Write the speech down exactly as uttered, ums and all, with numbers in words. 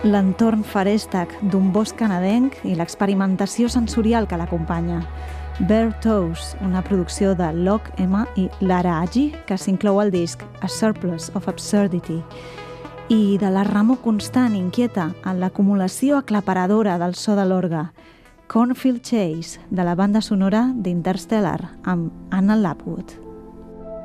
l'entorn farèstec d'un bosc canadenc i l'experimentació sensorial que l'acompanya. Bare Toes, una producció de Locke M i Lara Agi, que s'inclou al disc A Surplus of Absurdity, i de la remor constant inquieta en l'acumulació aclaparadora del so de l'orgue, Cornfield Chase, de la banda sonora d'Interstellar, amb Anna Lapwood.